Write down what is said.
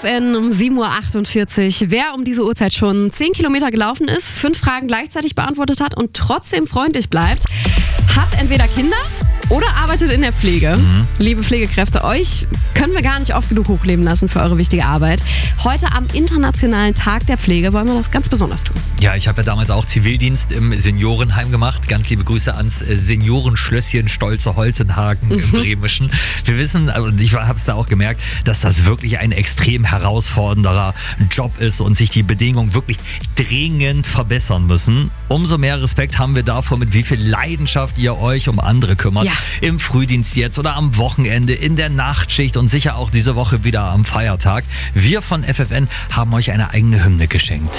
FFN um 7.48 Uhr. Wer um diese Uhrzeit schon 10 Kilometer gelaufen ist, 5 Fragen gleichzeitig beantwortet hat und trotzdem freundlich bleibt, hat entweder Kinder oder arbeitet in der Pflege. Liebe Pflegekräfte, euch können wir gar nicht oft genug hochleben lassen für eure wichtige Arbeit. Heute am Internationalen Tag der Pflege wollen wir das ganz besonders tun. Ja, ich habe ja damals auch Zivildienst im Seniorenheim gemacht. Ganz liebe Grüße ans Seniorenschlösschen Stolze Holzenhagen im Bremischen. Wir wissen, und ich habe es da auch gemerkt, dass das wirklich ein extrem herausfordernder Job ist und sich die Bedingungen wirklich dringend verbessern müssen. Umso mehr Respekt haben wir davor, mit wie viel Leidenschaft ihr euch um andere kümmert. Ja. Im Frühdienst jetzt oder am Wochenende, in der Nachtschicht und sicher auch diese Woche wieder am Feiertag. Wir von FFN haben euch eine eigene Hymne geschenkt.